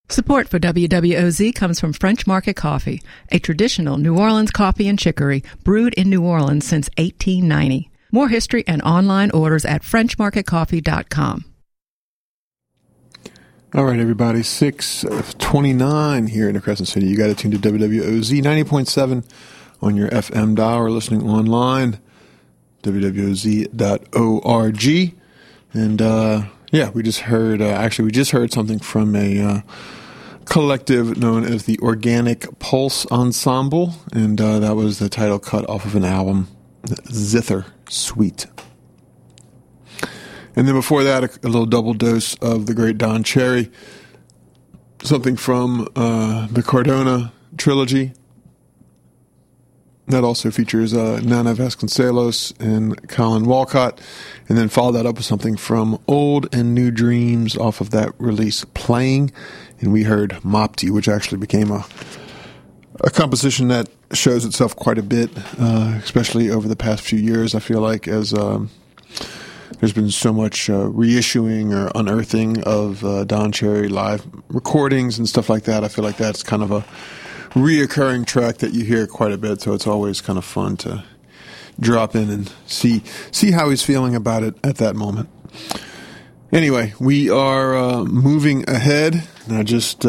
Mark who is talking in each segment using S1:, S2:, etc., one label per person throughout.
S1: Support for WWOZ comes from French Market Coffee, a traditional New Orleans coffee and chicory brewed in New Orleans since 1890. More history and online orders at FrenchMarketCoffee.com.
S2: All right, everybody, 6:29 here in the Crescent City. You got it tuned to WWOZ 90.7 on your FM dial or listening online, WWOZ.org. And, we just heard something from a collective known as the Organic Pulse Ensemble, and that was the title cut off of an album, Zither Suite. And then before that, a little double dose of the great Don Cherry, something from the Cardona trilogy. That also features Nana Vasconcelos and Colin Walcott, and then followed that up with something from Old and New Dreams off of that release, Playing, and we heard Mopti, which actually became a composition that shows itself quite a bit, especially over the past few years. I feel like as there's been so much reissuing or unearthing of Don Cherry live recordings and stuff like that. I feel like that's kind of a reoccurring track that you hear quite a bit, so it's always kind of fun to drop in and see how he's feeling about it at that moment. Anyway, we are moving ahead, and I just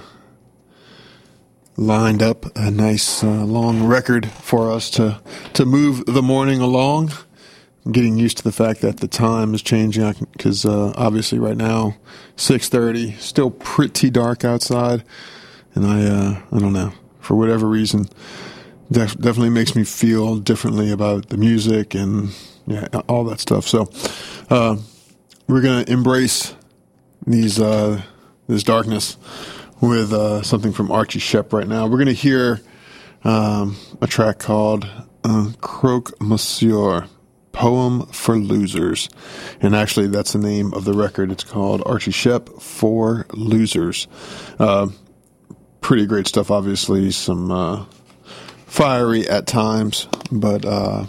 S2: lined up a nice long record for us to move the morning along. I'm getting used to the fact that the time is changing because obviously right now 6:30, still pretty dark outside. And I don't know, for whatever reason, definitely makes me feel differently about the music and all that stuff. So we're going to embrace this darkness with something from Archie Shepp right now. We're going to hear a track called Croque Monsieur, Poem for Losers. And actually, that's the name of the record. It's called Archie Shepp for Losers. Pretty great stuff, obviously. Some fiery at times, but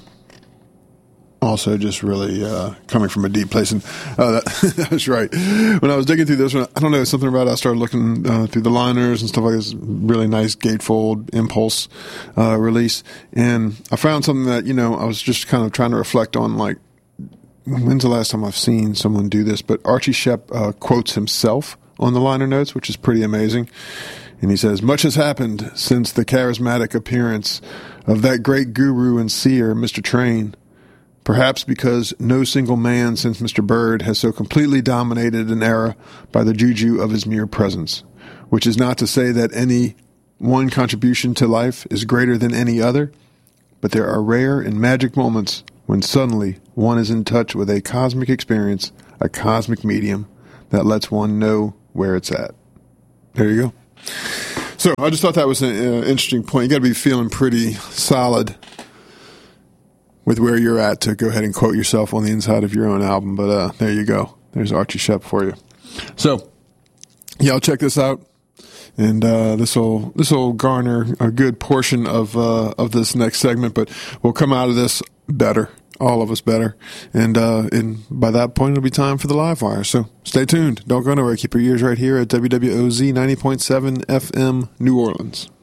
S2: also just really coming from a deep place. And that's right. When I was digging through this one, I don't know, something about it. I started looking through the liners and stuff like this. Really nice gatefold Impulse release. And I found something that, I was just kind of trying to reflect on, like, when's the last time I've seen someone do this? But Archie Shepp quotes himself on the liner notes, which is pretty amazing. And he says, "Much has happened since the charismatic appearance of that great guru and seer, Mr. Train. Perhaps because no single man since Mr. Bird has so completely dominated an era by the juju of his mere presence, which is not to say that any one contribution to life is greater than any other, but there are rare and magic moments when suddenly one is in touch with a cosmic experience, a cosmic medium that lets one know where it's at." There you go. So I just thought that was an interesting point. You got to be feeling pretty solid with where you're at to go ahead and quote yourself on the inside of your own album. But there you go. There's Archie Shepp for you. So I'll check this out, and this will garner a good portion of this next segment. But we'll come out of this better, all of us better, and by that point it'll be time for the live wire. So stay tuned. Don't go nowhere. Keep your ears right here at WWOZ 90.7 FM New Orleans.